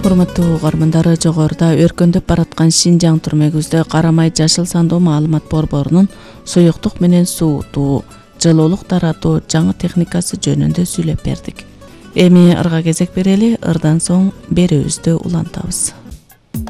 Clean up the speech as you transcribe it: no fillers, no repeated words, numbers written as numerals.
Урматтуу угармандары, жогоруда өркөндөп бараткан Шинжаң түрмөгүбүздө карамай жашыл сандуу маалымат борборунун суюктук менен суутуу, жылуулук таратуу жаңы техникасы жөнүндө сүйлөп бердик. Эми ырга кезек берели, ырдан соң берүүбүздү улантабыз.